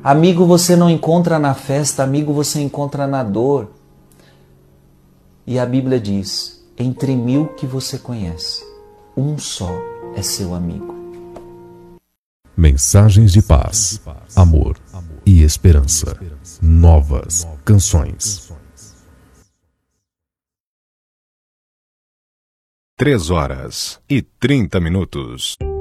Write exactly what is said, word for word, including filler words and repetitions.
Amigo você não encontra na festa, amigo você encontra na dor. E a Bíblia diz, entre mil que você conhece, um só é seu amigo. Mensagens de paz, amor e esperança. Novas canções. Três horas e trinta minutos.